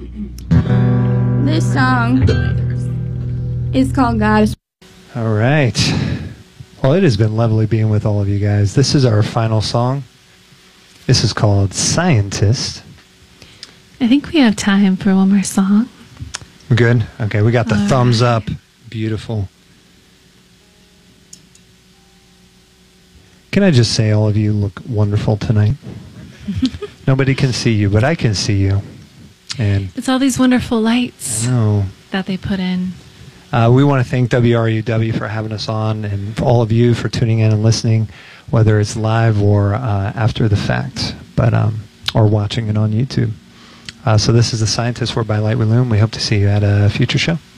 This song is called God is. All right. Well, it has been lovely being with all of you guys. This is our final song. This is called Scientist. I think we have time for one more song. We're good? Okay, we got the thumbs up. Beautiful. Can I just say all of you look wonderful tonight? Nobody can see you, but I can see you. And it's all these wonderful lights that they put in. We want to thank WRUW for having us on, and for all of you for tuning in and listening, whether it's live or after the fact, but or watching it on YouTube. So this is The Scientist, where by light we loom. We hope to see you at a future show.